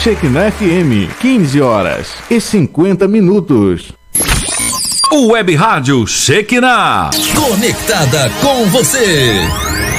Shekinah FM, 15h50. Web Rádio Shekinah. Conectada com você.